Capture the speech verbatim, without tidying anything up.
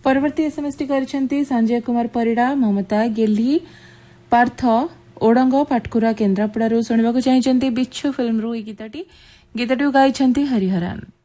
परवर्ती SMS T करछंती Sanjay Kumar Parida ममता गेली पार्थ ओडंग पाटकुरा केन्द्रापड़ा शुणा चाहिए बिच्छू फिल्म रू गीतटी गीतटी गाई हरिहरन।